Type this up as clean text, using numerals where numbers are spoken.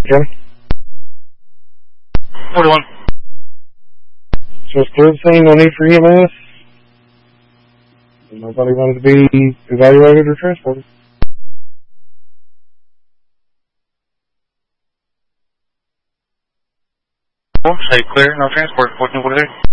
Okay. 41. Just clear the scene, no need for EMS. Nobody wanted to be evaluated or transported. Say clear, no transport, 1443.